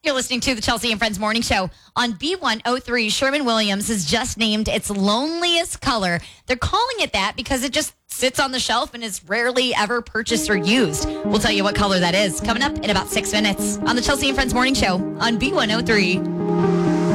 You're listening to the Chelsea and Friends Morning Show on B103. Sherwin-Williams has just named its loneliest color. They're calling it that because it just sits on the shelf and is rarely ever purchased or used. We'll tell you what color that is coming up in about 6 minutes on the Chelsea and Friends Morning Show on B103.